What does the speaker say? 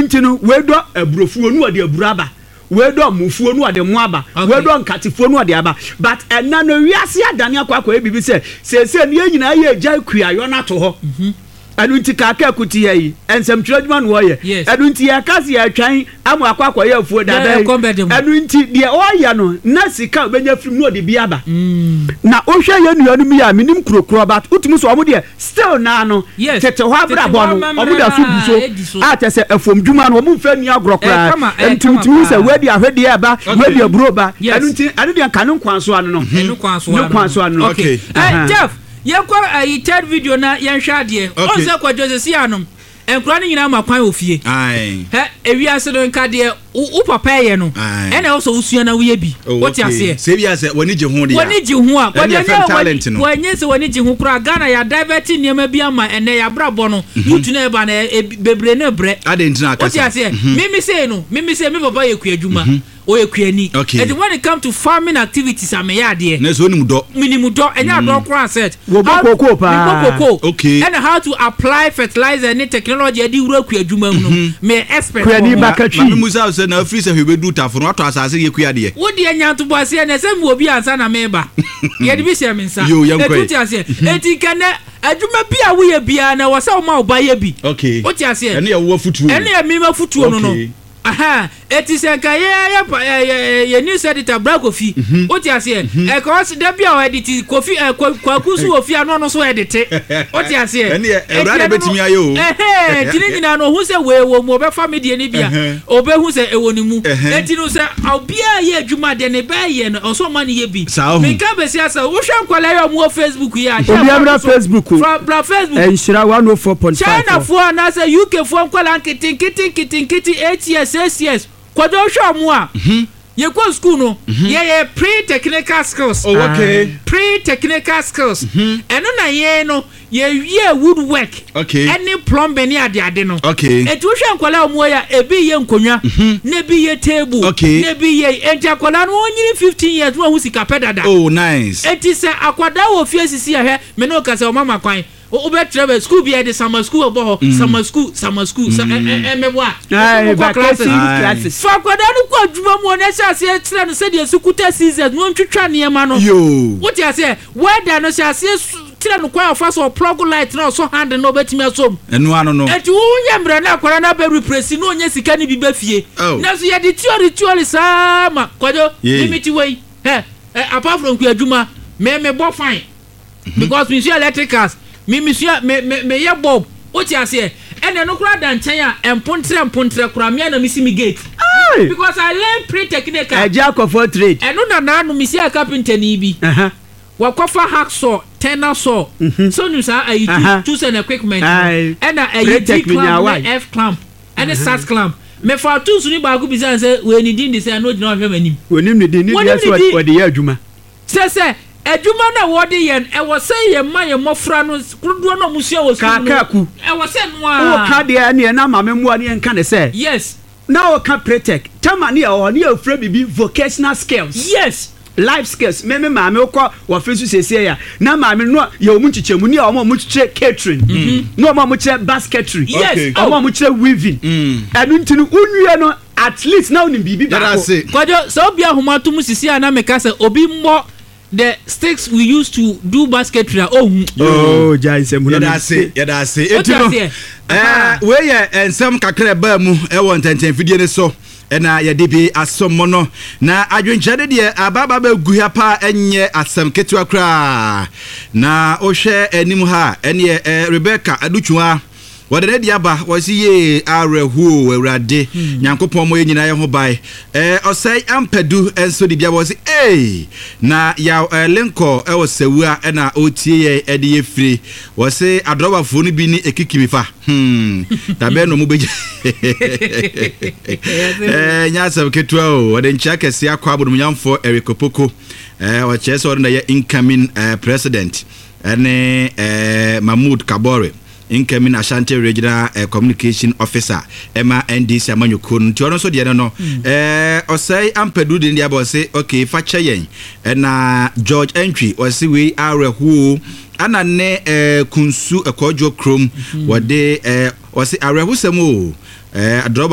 ntino we do abrofuo no de aburaba we do mufuo no de muaba we do nkatefuo no de aba but enna no wiase adane akwa bibi se ne nyina ye gya kuayo na to ho anu nti kaka kuti yi ensem twerɛdwuma no ye anu nti ya kasi ya twan amu akwa ye afuo da ba anu nti de oya no na sika benya frim no de biaba na ohwe ye nuanu mi ya minim kurokuro but utumi so omo de still na no tete ho abrabo no omo da so buso atese afomdwuma no omo mfa ni agrokra entumtumi se we de ahwede ya ba we de abroba anu nti anu de kanu kwanso ano no kwanso ano okay Jeff Yekwa third video na yenhwa de onse kwajo se anom enkura ni nyina makwan ofie ewiase do nka de u papa ye no ena so usua na wo ye bi what you say se bia se woni je ho de woni je ho a wonye se woni je ho kura Ghana ya diverting niam bia ma ene ya brabo no yutu na eba na bebre na bre adentina aka what you say mimi say me papa ye kuadwuma o ye kuani and when it come to farming activities ameyade na so nimu do enya do kura set koko pa okay and how to apply fertilizer and technology adi wura kuadwuma no me expert kuani bakatwi musa se na free se hwebedu tafo no ato asase ye kuade wo de enya to boase na se mu obi ansa na meba ye de bi se me nsa etuti ase etikane adwuma bia wo ye bia na wo se wo ma oba ye bi okay wo ti ase ene ye wo futuo ene ye mi ma futuo no aha etisenka ye news editor Brakofi o ti ase e cause da bia o edit Kofi kwakusu ofi ano no so edit o ti ase ene e brada betimi ayo tini nyina no hu se we wo mo be family ni bia obe hu se e woni mu eti no se obia ye adwuma de ne ba ye no so man ye bi me ka be sia sa wo hwa kwala yo mo Facebook ya obia bra Facebook from Facebook enshira 104.5 China fo na se UK fo kwala kitin 8 years 6 years kwado hwa mu a ye go school no ye pre-technical skills okay pre-technical skills eno na ye no ye woodwork any plumbing ni ade no etu hwa nkwala mu ya ebi ye nkonwa na bi ye table na bi ye enti akwala no onyiri 15 years no hu sika pedada oh nice enti se akwada wo fie sisi ahwe me no ka se o mama kwan o be travel school bi e de summer school obo summer school emeboa classes fa kwada no kwa djuma mu na sha se tire no se de sukuta season no ntwetwa ne ma no what you say weather no sha se tire no kwa fa so plug light no so hand no betimi asom enu ano no eti unye mbre na kwara na be repress no onye sika ni bi be fie na so ye de theory sama kwado limit way apart from kwa djuma me bo fine because we see electricals me ye bob o ti ase ene no kura dan chen a empontre kura me na misi mi gate because I learn pre-technical Jacob for trade eno na no misi a carpenter ni bi wakofa hacksaw tenor saw so nu sa choose an equipment ena G clamp F clamp and sat clamp me for tools ni ba go bi say we ni din dey say no dey hwe manim we nim ni din ni yes what dey adwuma say adwuma na wode yen e wo se ye ma ye mofra no kudo no musia wo su kakaku e wo se no a wo ka de ne na mame mu ani enka ne se yes na wo ka pretech tama ne o ne afra bibi vocational skills yes life skills me mame wo wo fesu sese ya na mame no ye o mu chichemu ne o mu chiche catering no o mu chiche basketry yes o mu chiche weaving anu ntinu unwie no at least now ni bibi ba kwajo so bia homatum sisi ana meka se obi mmo the sticks we used to do basketry jaisem yada se etino we ye ensem kakra ba mu e won tenten fidie ne so na ye de bi asomo no na adwenchade de ababa ba guha pa enye asem ketua kra na o hwe anim ha ene Rebecca Aduchua wadene dia ba wasi ye arehu awrade nyankopon mo nyina ye ho bai osai ampedu enso de bia wasi na ya lenko e wosawua na otie ye ede ye firi wasi adroba fo no bi ni ekikimifa tabe no mu beje nya sab ketua o wade ncha kese akwa abodum nyamfo Erikopoko wa chese wona ye incoming president ene Mahmoud Kabore incoming Ashanti Regional Communication Officer Emma NDC amanyoko nti ono so de no osai ampedu de dia bose okay fa cheyen na George Entry osi we arehu ana ne kunsu ekojo krom wode osi arehu semo